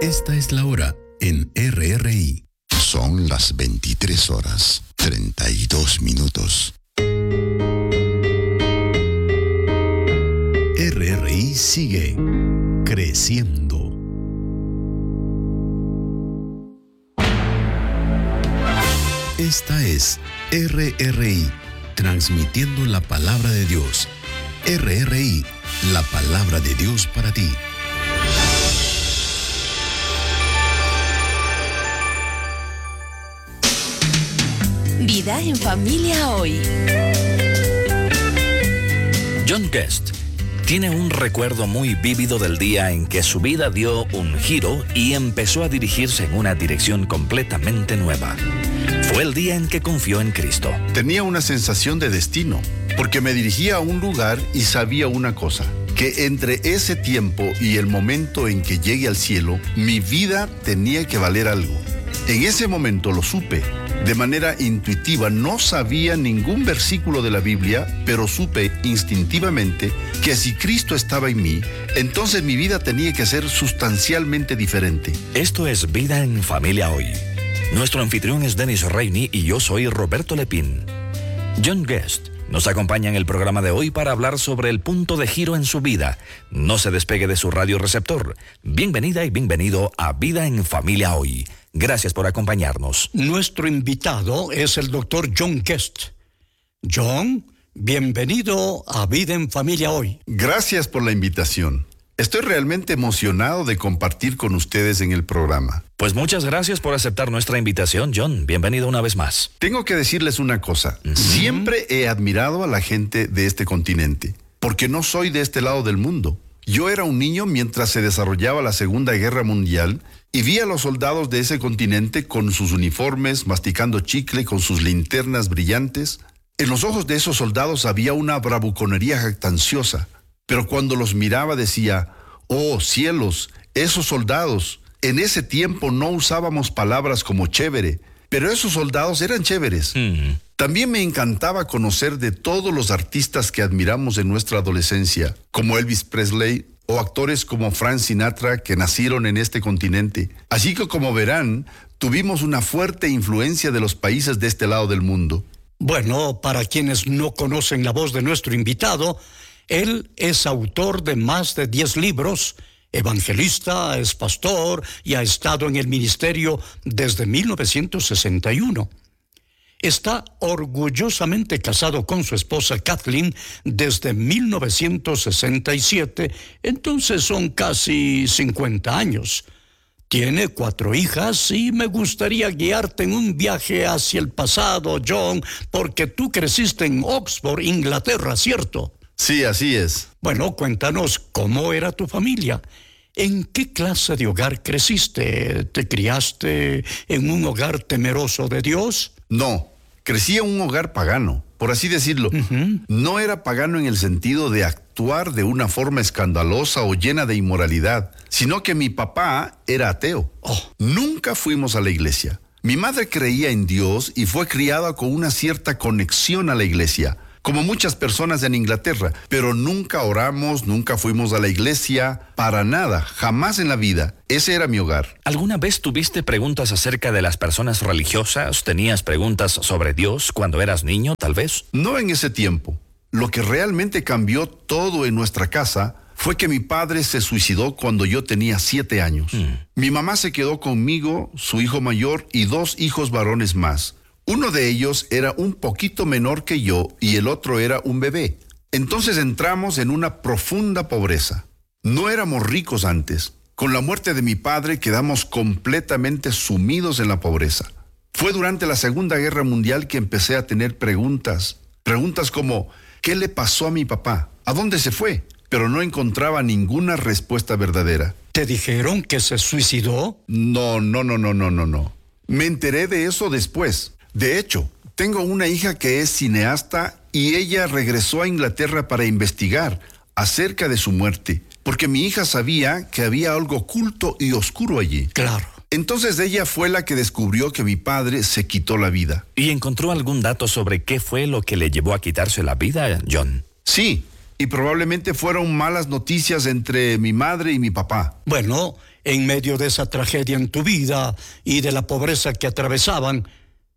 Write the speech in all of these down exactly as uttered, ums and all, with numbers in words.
Esta es la hora en R R I. Son las veintitrés horas, treinta y dos minutos. R R I sigue creciendo. Esta es R R I, transmitiendo la palabra de Dios. R R I, la palabra de Dios para ti. Vida en familia hoy. John Guest tiene un recuerdo muy vívido del día en que su vida dio un giro y empezó a dirigirse en una dirección completamente nueva. Fue el día en que confió en Cristo. Tenía una sensación de destino, porque me dirigía a un lugar y sabía una cosa, que entre ese tiempo y el momento en que llegue al cielo, mi vida tenía que valer algo. En ese momento lo supe. De manera intuitiva, no sabía ningún versículo de la Biblia, pero supe instintivamente que si Cristo estaba en mí, entonces mi vida tenía que ser sustancialmente diferente. Esto es Vida en Familia Hoy. Nuestro anfitrión es Dennis Rainey y yo soy Roberto Lepín. John Guest nos acompaña en el programa de hoy para hablar sobre el punto de giro en su vida. No se despegue de su radioreceptor. Bienvenida y bienvenido a Vida en Familia Hoy. Gracias por acompañarnos. Nuestro invitado es el doctor John Guest. John, bienvenido a Vida en Familia Hoy. Gracias por la invitación. Estoy realmente emocionado de compartir con ustedes en el programa. Pues muchas gracias por aceptar nuestra invitación, John. Bienvenido una vez más. Tengo que decirles una cosa. Uh-huh. Siempre he admirado a la gente de este continente, porque no soy de este lado del mundo. Yo era un niño mientras se desarrollaba la Segunda Guerra Mundial y vi a los soldados de ese continente con sus uniformes, masticando chicle, con sus linternas brillantes. En los ojos de esos soldados había una bravuconería jactanciosa, pero cuando los miraba decía, oh cielos, esos soldados. En ese tiempo no usábamos palabras como chévere, pero esos soldados eran chéveres. Mm. También me encantaba conocer de todos los artistas que admiramos en nuestra adolescencia, como Elvis Presley o actores como Frank Sinatra que nacieron en este continente. Así que, como verán, tuvimos una fuerte influencia de los países de este lado del mundo. Bueno, para quienes no conocen la voz de nuestro invitado, él es autor de más de diez libros, evangelista, es pastor y ha estado en el ministerio desde mil novecientos sesenta y uno. Está orgullosamente casado con su esposa Kathleen desde mil novecientos sesenta y siete, entonces son casi cincuenta años. Tiene cuatro hijas y me gustaría guiarte en un viaje hacia el pasado, John, porque tú creciste en Oxford, Inglaterra, ¿cierto? Sí, así es. Bueno, cuéntanos, ¿cómo era tu familia? ¿En qué clase de hogar creciste? ¿Te criaste en un hogar temeroso de Dios? No, crecí en un hogar pagano, por así decirlo. Uh-huh. No era pagano en el sentido de actuar de una forma escandalosa o llena de inmoralidad, sino que mi papá era ateo. Oh. Nunca fuimos a la iglesia. Mi madre creía en Dios y fue criada con una cierta conexión a la iglesia, como muchas personas en Inglaterra, pero nunca oramos, nunca fuimos a la iglesia, para nada, jamás en la vida. Ese era mi hogar. ¿Alguna vez tuviste preguntas acerca de las personas religiosas? ¿Tenías preguntas sobre Dios cuando eras niño, tal vez? No en ese tiempo. Lo que realmente cambió todo en nuestra casa fue que mi padre se suicidó cuando yo tenía siete años. Hmm. Mi mamá se quedó conmigo, su hijo mayor y dos hijos varones más. Uno de ellos era un poquito menor que yo y el otro era un bebé. Entonces entramos en una profunda pobreza. No éramos ricos antes. Con la muerte de mi padre quedamos completamente sumidos en la pobreza. Fue durante la Segunda Guerra Mundial que empecé a tener preguntas. Preguntas como, ¿qué le pasó a mi papá? ¿A dónde se fue? Pero no encontraba ninguna respuesta verdadera. ¿Te dijeron que se suicidó? No, no, no, no, no, no, no. Me enteré de eso después. De hecho, tengo una hija que es cineasta y ella regresó a Inglaterra para investigar acerca de su muerte, porque mi hija sabía que había algo oculto y oscuro allí. Claro. Entonces ella fue la que descubrió que mi padre se quitó la vida. ¿Y encontró algún dato sobre qué fue lo que le llevó a quitarse la vida, John? Sí, y probablemente fueron malas noticias entre mi madre y mi papá. Bueno, en medio de esa tragedia en tu vida y de la pobreza que atravesaban.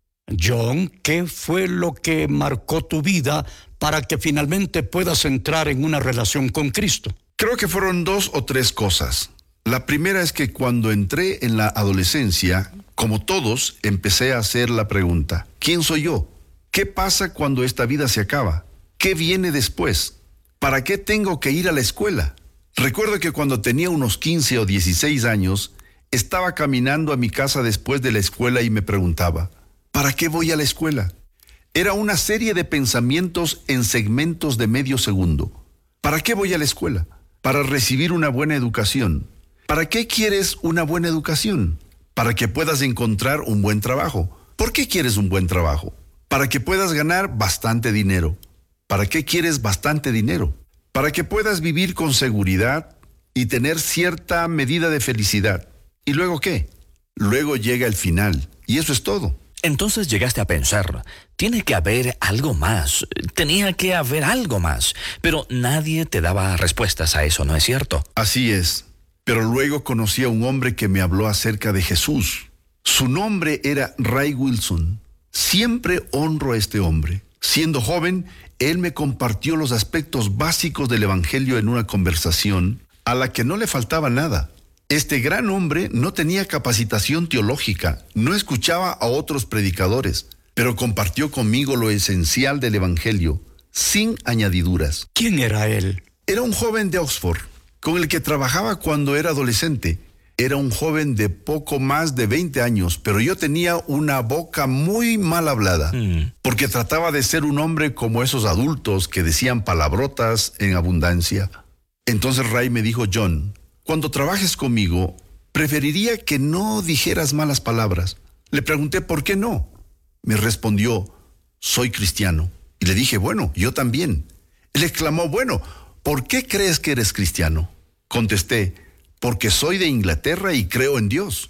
John, ¿qué fue lo que marcó tu vida para que finalmente puedas entrar en una relación con Cristo? Creo que fueron dos o tres cosas. La primera es que cuando entré en la adolescencia, como todos, empecé a hacer la pregunta: ¿quién soy yo? ¿Qué pasa cuando esta vida se acaba? ¿Qué viene después? ¿Para qué tengo que ir a la escuela? Recuerdo que cuando tenía unos quince o dieciséis años, estaba caminando a mi casa después de la escuela y me preguntaba: ¿para qué voy a la escuela? Era una serie de pensamientos en segmentos de medio segundo. ¿Para qué voy a la escuela? Para recibir una buena educación. ¿Para qué quieres una buena educación? Para que puedas encontrar un buen trabajo. ¿Por qué quieres un buen trabajo? Para que puedas ganar bastante dinero. ¿Para qué quieres bastante dinero? Para que puedas vivir con seguridad y tener cierta medida de felicidad. ¿Y luego qué? Luego llega el final, y eso es todo. Entonces llegaste a pensar, tiene que haber algo más, tenía que haber algo más, pero nadie te daba respuestas a eso, ¿no es cierto? Así es, pero luego conocí a un hombre que me habló acerca de Jesús. Su nombre era Ray Wilson. Siempre honro a este hombre. Siendo joven, él me compartió los aspectos básicos del Evangelio en una conversación a la que no le faltaba nada. Este gran hombre no tenía capacitación teológica, no escuchaba a otros predicadores, pero compartió conmigo lo esencial del Evangelio, sin añadiduras. ¿Quién era él? Era un joven de Oxford, con el que trabajaba cuando era adolescente. Era un joven de poco más de veinte años, pero yo tenía una boca muy mal hablada, mm. porque trataba de ser un hombre como esos adultos que decían palabrotas en abundancia. Entonces Ray me dijo: John, cuando trabajes conmigo, preferiría que no dijeras malas palabras. Le pregunté: ¿por qué no? Me respondió: soy cristiano. Y le dije: bueno, yo también. Él exclamó: bueno, ¿por qué crees que eres cristiano? Contesté: porque soy de Inglaterra y creo en Dios.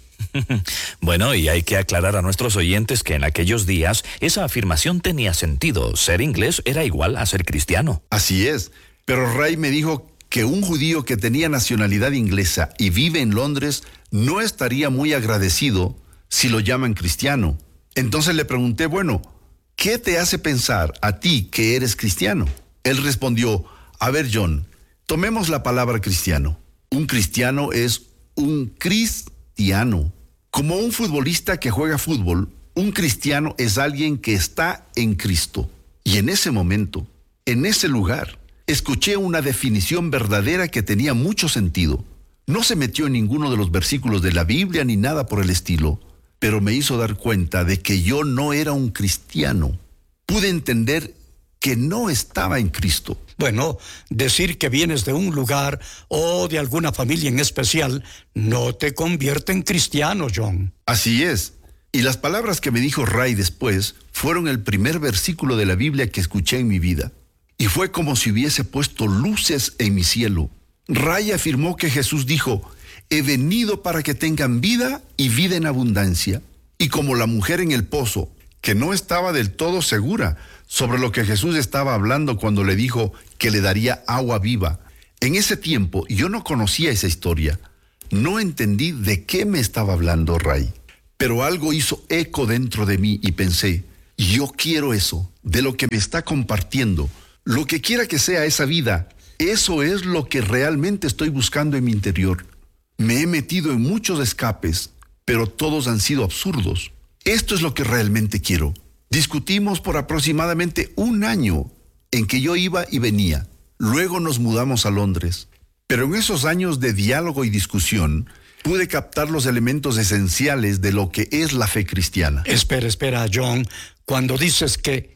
Bueno, y hay que aclarar a nuestros oyentes que en aquellos días esa afirmación tenía sentido. Ser inglés era igual a ser cristiano. Así es, pero Ray me dijo que un judío que tenía nacionalidad inglesa y vive en Londres no estaría muy agradecido si lo llaman cristiano. Entonces le pregunté: bueno, ¿qué te hace pensar a ti que eres cristiano? Él respondió: a ver, John, tomemos la palabra cristiano. Un cristiano es un cristiano. Como un futbolista que juega fútbol, un cristiano es alguien que está en Cristo. Y en ese momento, en ese lugar, escuché una definición verdadera que tenía mucho sentido. No se metió en ninguno de los versículos de la Biblia ni nada por el estilo, pero me hizo dar cuenta de que yo no era un cristiano. Pude entender que no estaba en Cristo. Bueno, decir que vienes de un lugar o de alguna familia en especial no te convierte en cristiano, John. Así es. Y las palabras que me dijo Ray después fueron el primer versículo de la Biblia que escuché en mi vida. Y fue como si hubiese puesto luces en mi cielo. Ray afirmó que Jesús dijo: he venido para que tengan vida y vida en abundancia. Y como la mujer en el pozo, que no estaba del todo segura sobre lo que Jesús estaba hablando cuando le dijo que le daría agua viva. En ese tiempo yo no conocía esa historia. No entendí de qué me estaba hablando Ray. Pero algo hizo eco dentro de mí y pensé: yo quiero eso, de lo que me está compartiendo. Lo que quiera que sea esa vida, eso es lo que realmente estoy buscando en mi interior. Me he metido en muchos escapes, pero todos han sido absurdos. Esto es lo que realmente quiero. Discutimos por aproximadamente un año en que yo iba y venía. Luego nos mudamos a Londres. Pero en esos años de diálogo y discusión, pude captar los elementos esenciales de lo que es la fe cristiana. Espera, espera, John. Cuando dices que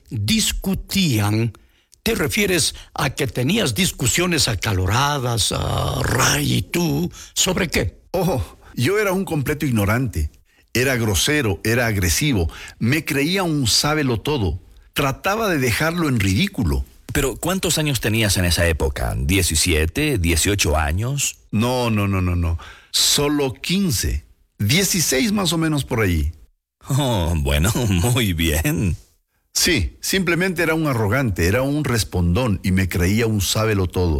discutían, ¿te refieres a que tenías discusiones acaloradas, uh, Ray y tú, sobre qué? Oh, yo era un completo ignorante. Era grosero, era agresivo. Me creía un sábelotodo. Trataba de dejarlo en ridículo. Pero, ¿cuántos años tenías en esa época? ¿diecisiete, dieciocho años? No, no, no, no, no. Solo quince. dieciséis más o menos por ahí. Oh, bueno, muy bien. Sí, simplemente era un arrogante, era un respondón y me creía un sábelotodo.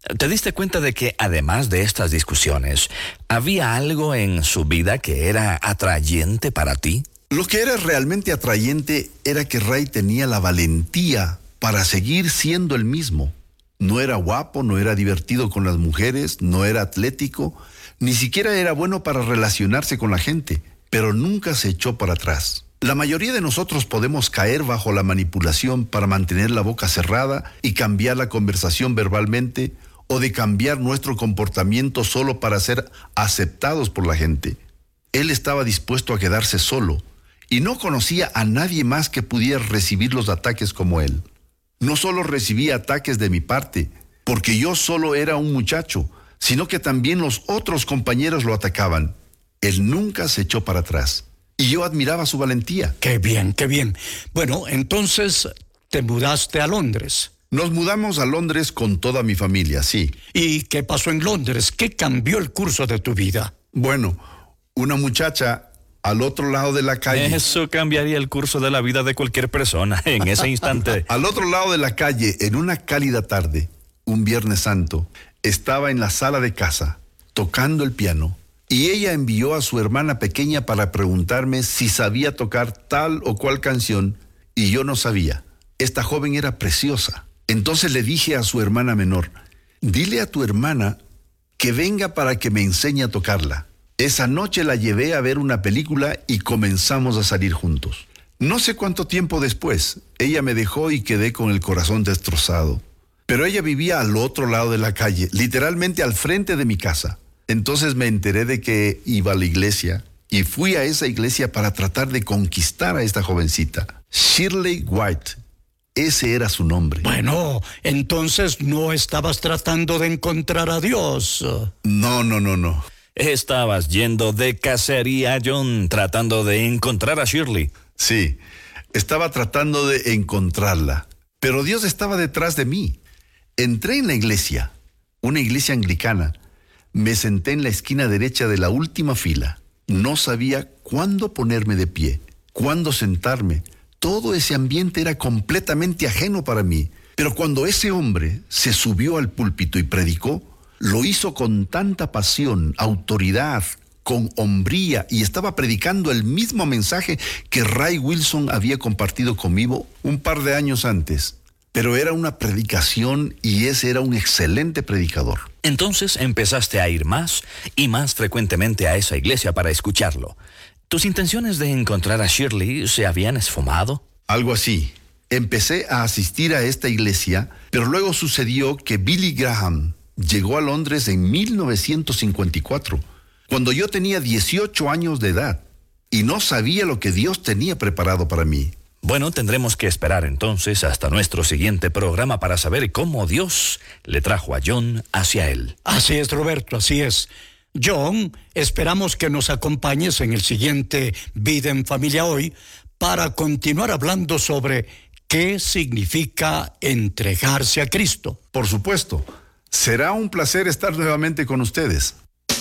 ¿Te diste cuenta de que además de estas discusiones, había algo en su vida que era atrayente para ti? Lo que era realmente atrayente era que Ray tenía la valentía para seguir siendo el mismo. No era guapo, no era divertido con las mujeres, no era atlético, ni siquiera era bueno para relacionarse con la gente, pero nunca se echó para atrás. La mayoría de nosotros podemos caer bajo la manipulación para mantener la boca cerrada y cambiar la conversación verbalmente, o de cambiar nuestro comportamiento solo para ser aceptados por la gente. Él estaba dispuesto a quedarse solo y no conocía a nadie más que pudiera recibir los ataques como él. No solo recibía ataques de mi parte, porque yo solo era un muchacho, sino que también los otros compañeros lo atacaban. Él nunca se echó para atrás y yo admiraba su valentía. Qué bien, qué bien. Bueno, entonces te mudaste a Londres. Nos mudamos a Londres con toda mi familia, sí. ¿Y qué pasó en Londres? ¿Qué cambió el curso de tu vida? Bueno, una muchacha al otro lado de la calle. Eso cambiaría el curso de la vida de cualquier persona en ese instante. Al otro lado de la calle, en una cálida tarde, un Viernes Santo, estaba en la sala de casa, tocando el piano, y ella envió a su hermana pequeña para preguntarme si sabía tocar tal o cual canción, y yo no sabía. Esta joven era preciosa. Entonces le dije a su hermana menor, dile a tu hermana que venga para que me enseñe a tocarla. Esa noche la llevé a ver una película y comenzamos a salir juntos. No sé cuánto tiempo después, ella me dejó y quedé con el corazón destrozado. Pero ella vivía al otro lado de la calle, literalmente al frente de mi casa. Entonces me enteré de que iba a la iglesia y fui a esa iglesia para tratar de conquistar a esta jovencita. Shirley White. Ese era su nombre. Bueno, entonces no estabas tratando de encontrar a Dios. No, no, no, no. Estabas yendo de cacería, John, tratando de encontrar a Shirley. Sí, estaba tratando de encontrarla, pero Dios estaba detrás de mí. Entré en la iglesia, una iglesia anglicana. Me senté en la esquina derecha de la última fila. No sabía cuándo ponerme de pie, cuándo sentarme. Todo ese ambiente era completamente ajeno para mí. Pero cuando ese hombre se subió al púlpito y predicó, lo hizo con tanta pasión, autoridad, con hombría, y estaba predicando el mismo mensaje que Ray Wilson había compartido conmigo un par de años antes. Pero era una predicación y ese era un excelente predicador. Entonces empezaste a ir más y más frecuentemente a esa iglesia para escucharlo. ¿Tus intenciones de encontrar a Shirley se habían esfumado? Algo así. Empecé a asistir a esta iglesia, pero luego sucedió que Billy Graham llegó a Londres en mil novecientos cincuenta y cuatro, cuando yo tenía dieciocho años de edad, y no sabía lo que Dios tenía preparado para mí. Bueno, tendremos que esperar entonces hasta nuestro siguiente programa para saber cómo Dios le trajo a John hacia él. Así es, Roberto, así es. John, esperamos que nos acompañes en el siguiente Vida en Familia Hoy para continuar hablando sobre qué significa entregarse a Cristo. Por supuesto, será un placer estar nuevamente con ustedes.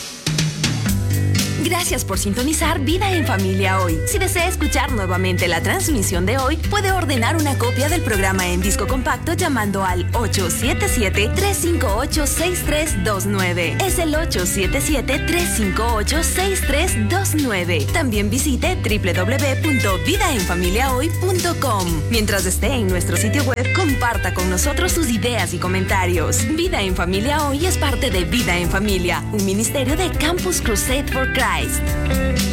Gracias por sintonizar Vida en Familia Hoy. Si desea escuchar nuevamente la transmisión de hoy, puede ordenar una copia del programa en disco compacto llamando al ocho siete siete, tres cinco ocho, seis tres dos nueve. Es el ocho siete siete, tres cinco ocho, seis tres dos nueve. También visite doble u doble u doble u punto vida en familia hoy punto com. Mientras esté en nuestro sitio web, comparta con nosotros sus ideas y comentarios. Vida en Familia Hoy es parte de Vida en Familia, un ministerio de Campus Crusade for Christ.